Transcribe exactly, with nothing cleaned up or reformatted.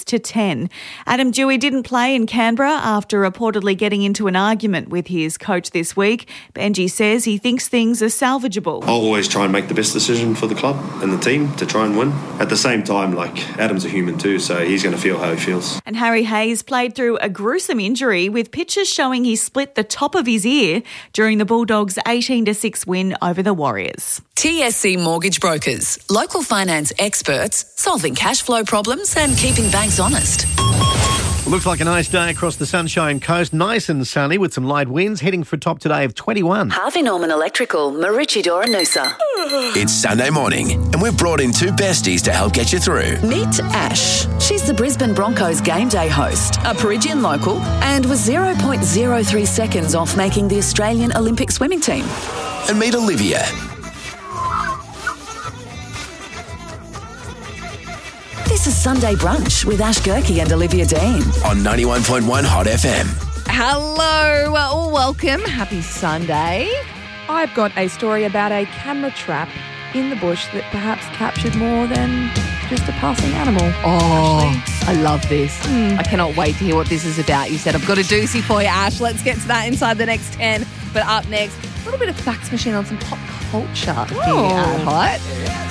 to ten. Adam Dewey didn't play in Canberra after reportedly getting into an argument with his coach this week. Benji says he thinks things are salvageable. I'll always try and make the best decision for the club and the team to try and win. At the same time, like, Adam's a human too, so he's going to feel how he feels. And Harry Hayes played through a gruesome injury with pictures showing he split the top of his ear during the Bulldogs' eighteen to six win over the Warriors. T S C Mortgage Brokers, local finance experts solving cash flow problems and keeping banks honest. Looks like a nice day across the Sunshine Coast. Nice and sunny with some light winds, heading for a top today of twenty-one. Harvey Norman Electrical, Maroochydore and Noosa. It's Sunday morning and we've brought in two besties to help get you through. Meet Ash. She's the Brisbane Broncos game day host, a Perugian local, and was zero point zero three seconds off making the Australian Olympic swimming team. And meet Olivia. This is Sunday Brunch with Ash Gerke and Olivia Dean. On ninety-one point one Hot F M. Hello, well, welcome. Happy Sunday. I've got a story about a camera trap in the bush that perhaps captured more than just a passing animal. Oh, Ashley. I love this. Mm. I cannot wait to hear what this is about. You said I've got a doozy for you, Ash. Let's get to that inside the next ten. But up next, a little bit of fax machine on some pop culture Oh. here at Hot.